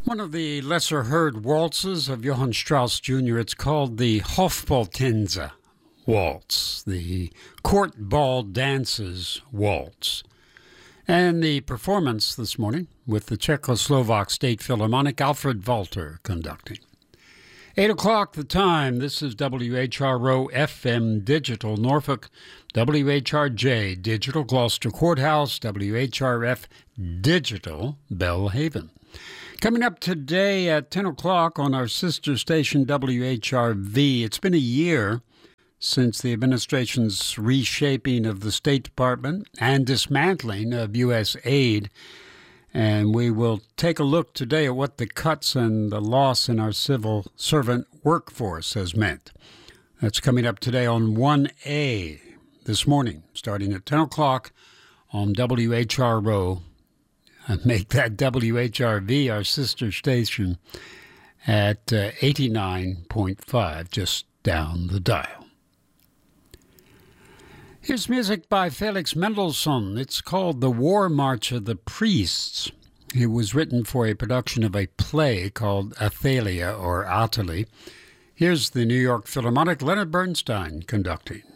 One of the lesser-heard waltzes of Johann Strauss Jr., it's called the Hofballtänze Waltz, the Court Ball Dances Waltz. And the performance this morning with the Czechoslovak State Philharmonic, Alfred Walter conducting. 8 o'clock the time. This is WHRO FM Digital Norfolk, WHRJ Digital Gloucester Courthouse, WHRF Digital Bellhaven. Coming up today at 10 o'clock on our sister station WHRV, it's been a year since the administration's reshaping of the State Department and dismantling of U.S. aid. And we will take a look today at what the cuts and the loss in our civil servant workforce has meant. That's coming up today on 1A this morning, starting at 10 o'clock on WHRO. And make that WHRV our sister station at 89.5, just down the dial. Here's music by Felix Mendelssohn. It's called The War March of the Priests. It was written for a production of a play called Athalia or Athalie. Here's the New York Philharmonic, Leonard Bernstein conducting.